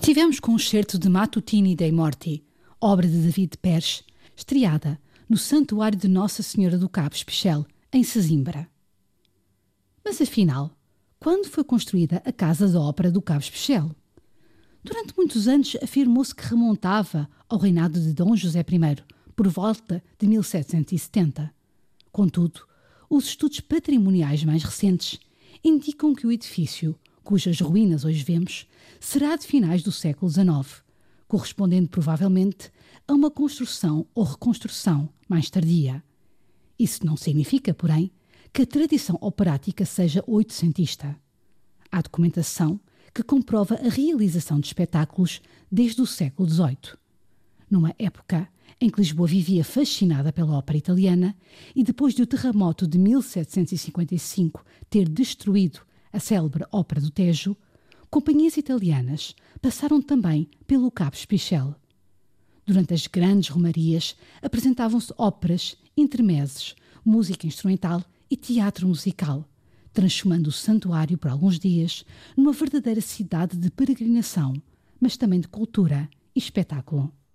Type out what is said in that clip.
Tivemos concerto de Matutini dei Morti, obra de David Pers, estreada no Santuário de Nossa Senhora do Cabo Especial, em Sesimbra. Mas afinal, quando foi construída a Casa da Ópera do Cabo Especial? Durante muitos anos afirmou-se que remontava ao reinado de Dom José I, por volta de 1770. Contudo, os estudos patrimoniais mais recentes indicam que o edifício, cujas ruínas hoje vemos, será de finais do século XIX, correspondendo provavelmente a uma construção ou reconstrução mais tardia. Isso não significa, porém, que a tradição operática seja oitocentista. Há documentação que comprova a realização de espetáculos desde o século XVIII, numa época em que Lisboa vivia fascinada pela ópera italiana e depois do terremoto de 1755 ter destruído a célebre Ópera do Tejo, companhias italianas passaram também pelo Cabo Especial. Durante as grandes romarias apresentavam-se óperas, intermeses, música instrumental e teatro musical, transformando o santuário por alguns dias numa verdadeira cidade de peregrinação, mas também de cultura e espetáculo.